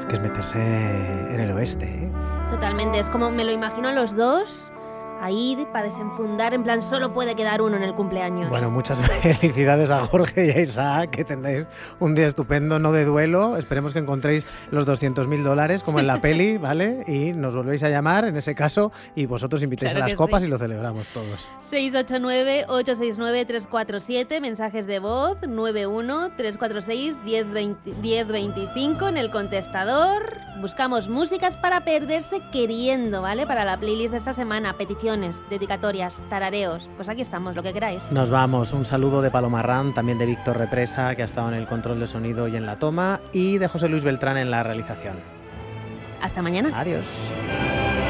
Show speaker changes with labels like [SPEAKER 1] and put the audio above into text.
[SPEAKER 1] Es que es meterse en el oeste, ¿eh?
[SPEAKER 2] Totalmente, es como me lo imagino a los dos a ir para desenfundar, en plan, solo puede quedar uno en el cumpleaños.
[SPEAKER 1] Bueno, muchas felicidades a Jorge y a Isaac, que tendréis un día estupendo, no de duelo. Esperemos que encontréis los $200.000 como en la peli, ¿vale? Y nos volvéis a llamar en ese caso y vosotros invitáis
[SPEAKER 2] Claro
[SPEAKER 1] a las
[SPEAKER 2] que
[SPEAKER 1] copas
[SPEAKER 2] sí.
[SPEAKER 1] y lo celebramos todos.
[SPEAKER 2] 689-869-347, mensajes de voz 91-346-1025 en el contestador. Buscamos músicas para perderse queriendo, ¿vale? Para la playlist de esta semana, peticiones, dedicatorias, tarareos. Pues aquí estamos, lo que queráis.
[SPEAKER 1] Nos vamos. Un saludo de Paloma Ran, también de Víctor Represa, que ha estado en el control de sonido y en la toma, y de José Luis Beltrán en la realización.
[SPEAKER 2] Hasta mañana.
[SPEAKER 1] Adiós.